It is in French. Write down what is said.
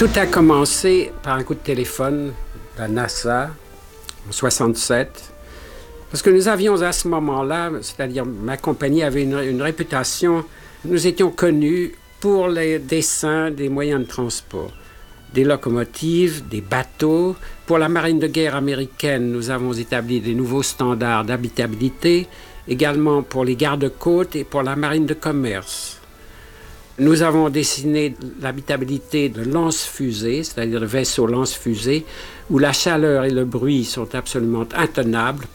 Tout a commencé par un coup de téléphone de la NASA en 1967. Parce que nous avions à ce moment-là, c'est-à-dire ma compagnie avait une réputation, nous étions connus pour les dessins des moyens de transport, des locomotives, des bateaux. Pour la marine de guerre américaine, nous avons établi des nouveaux standards d'habitabilité, également pour les gardes-côtes et pour la marine de commerce. Nous avons dessiné l'habitabilité de lance-fusées, c'est-à-dire de vaisseaux lance-fusées, où la chaleur et le bruit sont absolument intenables.